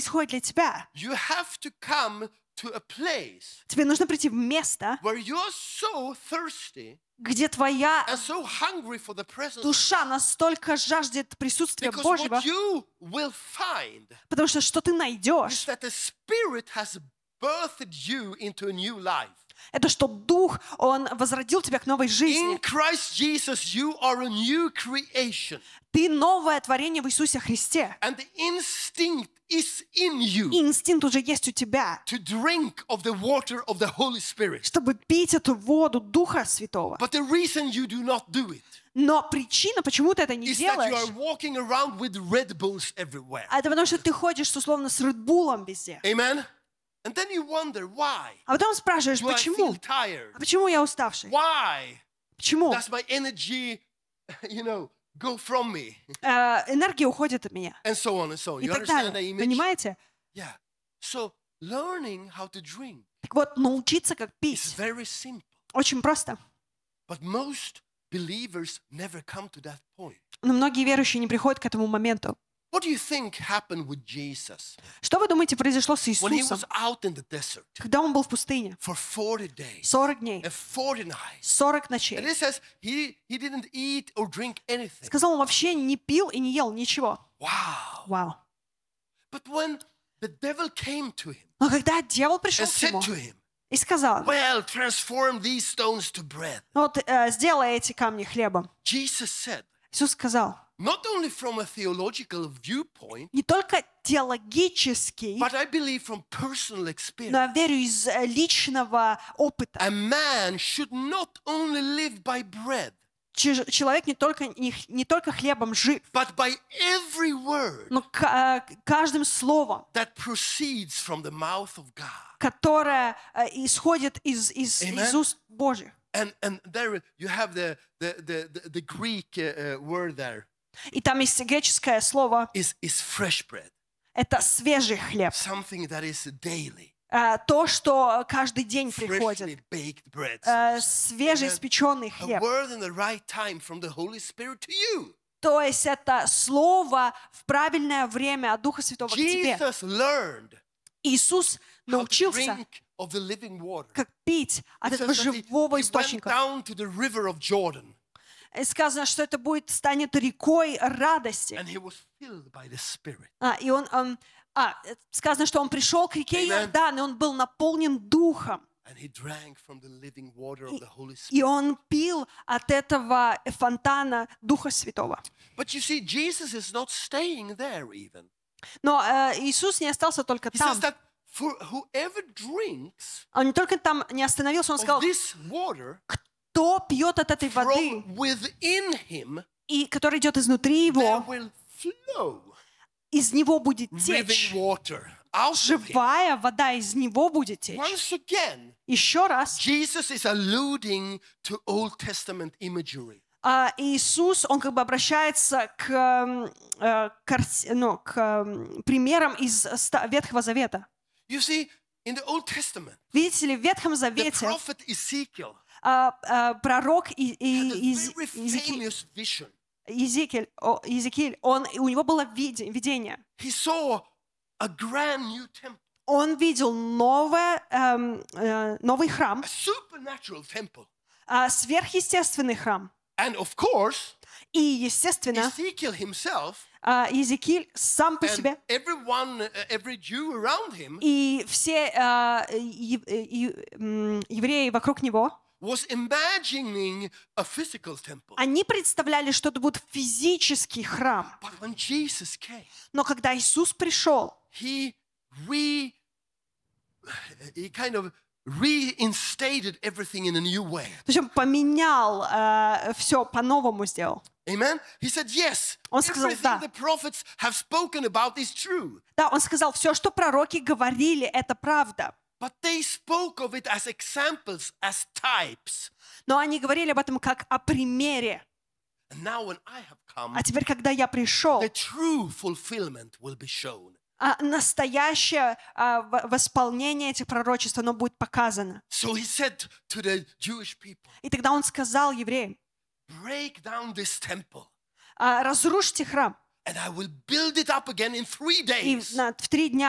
происходит для тебя. You have to come to a place Тебе нужно прийти в место, where you're so thirsty где твоя and so hungry for the presence of душа настолько жаждет присутствия Because Божьего, what you will find потому что ты is найдешь, that the Spirit has birthed you into a new life. это что Дух, Он возродил тебя к новой жизни. In Christ Jesus, you are a new creation. Ты новое творение в Иисусе Христе. And the instinct is in you И инстинкт уже есть у тебя, to drink of the water of the Holy Spirit. чтобы пить эту воду Духа Святого. But the reason you do not do it Но причина, почему ты это не is that you are делаешь, walking around with Red Bulls everywhere. это потому что ты ходишь условно с Редбулом везде. Amen? And then you wonder, why? А потом спрашиваешь, Do I почему? feel tired? А почему я уставший? Why Почему? does my energy, go from me? Энергия уходит от меня. And so on and so on. И You так understand the далее. image? Понимаете? Yeah. So learning how to drink Так вот, научиться как is пить very simple. очень просто. But most believers never come to that point. Но многие верующие не приходят к этому моменту. What do you think happened with Jesus Что вы думаете произошло с when he Иисусом, was out in the desert когда Он был в пустыне? for 40 days 40 дней, and 40 nights? 40 And ночей. it says he didn't eat or drink anything. Сказал, он вообще не пил и не ел ничего. Wow. Вау. But when the devil came to him Но когда дьявол пришел and к said нему to him, и сказал, well, transform these stones to bread. ну вот сделай эти камни хлебом. Jesus said, Иисус сказал, not only from a theological viewpoint, не только теологический, but I believe from personal но experience, я верю из личного опыта. a man should not only live by bread, Человек не только хлебом жив, but by every word но каждым словом, that proceeds from the mouth of God. которое исходит из Amen. уст Божьих. And there you have the Greek word there И там есть греческое слово, is fresh bread, это свежий хлеб. something that is daily, То, что каждый день freshly приходит. baked bread. Свежеиспеченный A хлеб. word in the right time from the Holy Spirit to you. То есть это слово в правильное время от Духа Святого к тебе. Jesus learned Иисус how to научился, drink of the living water. как пить от It этого says that живого he went источника. down to the river of Jordan И сказано, что это станет рекой радости. and he was filled by the Spirit. Сказано, что он пришел к реке Amen. Иордан, и он был наполнен Духом. And he drank from the living water of the Holy И Spirit. он пил от этого фонтана Духа Святого. But you see, Jesus is not staying there even. Но Иисус не остался только He там. says that for whoever drinks Он не только там не остановился, он of сказал, this water кто пьет от этой воды, from within him, и который идет изнутри there его, will flow из него будет living течь. water out of him. Живая вода из него будет течь. Once again, Еще раз, Jesus is alluding to Old Testament imagery. Иисус, он как бы обращается к примерам из Ветхого Завета. You see, in the Old Testament, Видите ли, в Ветхом the Завете prophet Ezekiel пророк had a very famous vision. Езекииль, у него было видение. He saw a grand new temple, Он видел новый храм, a supernatural temple. сверхъестественный храм. And of course, И, естественно, Ezekiel himself Езекииль сам по and себе every Jew around him и все евреи вокруг него, was imagining a physical temple. они представляли, что это будет физический храм. But when Jesus came, Но когда Иисус пришел, he kind of reinstated everything in a new way. то есть он поменял все, по-новому сделал. Amen? He said, yes, Он сказал, everything да. the prophets have spoken about is true. Да, он сказал, все, что пророки говорили, это правда. But they spoke of it as examples, as types. Но они говорили об этом как о примере. And now when I have come, А теперь, когда я пришел, the true fulfillment will be shown. настоящее восполнение этих пророчеств, оно будет показано. So he said to the Jewish people, И тогда он сказал евреям, break down this temple, разрушьте храм, and I will build it up again in 3 и days. в 3 дня